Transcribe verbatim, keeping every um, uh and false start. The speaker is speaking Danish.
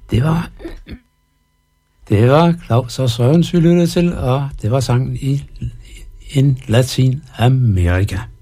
Det var, det var Claus og Søren, vi lyttede til, og det var sangen i, in Latin America.